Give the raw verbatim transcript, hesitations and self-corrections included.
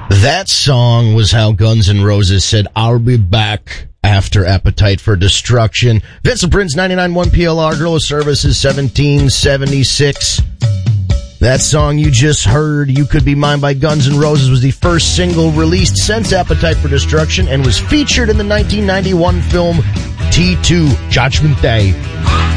That song was how Guns N' Roses said, "I'll be back," after Appetite for Destruction. Vincent Prince, ninety-nine point one P L R, Girl of Services, seventeen seventy-six. That song you just heard, "You Could Be Mine" by Guns N' Roses, was the first single released since Appetite for Destruction and was featured in the nineteen ninety-one film T two, Judgment Day.